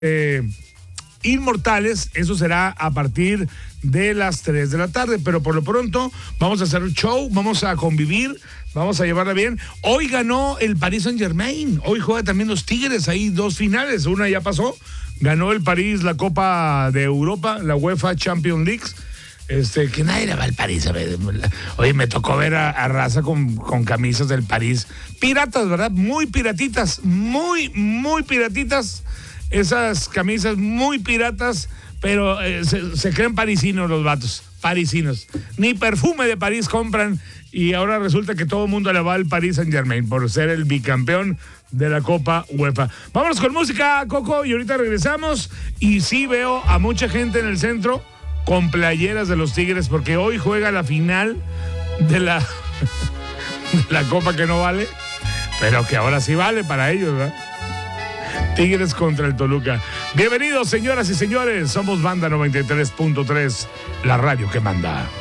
Inmortales. Eso será a partir de las 3 de la tarde, pero por lo pronto vamos a hacer un show, vamos a convivir, vamos a llevarla bien. Hoy ganó el Paris Saint-Germain, hoy juega también los Tigres, hay 2 finales, una ya pasó, ganó el París la Copa de Europa, la UEFA Champions League. Que nadie le va al París. Oye, me tocó ver a raza con camisas del París. Piratas, ¿verdad? Muy piratitas, muy piratitas. Esas camisas muy piratas, pero se creen parisinos los vatos, parisinos. Ni perfume de París compran y ahora resulta que todo el mundo le va al Paris Saint-Germain por ser el bicampeón de la Copa UEFA. Vámonos con música, Coco, y ahorita regresamos. Y sí veo a mucha gente en el centro con playeras de los Tigres porque hoy juega la final de la Copa que no vale, pero que ahora sí vale para ellos, ¿verdad? Tigres contra el Toluca. Bienvenidos, señoras y señores. Somos Banda 93.3, la radio que manda.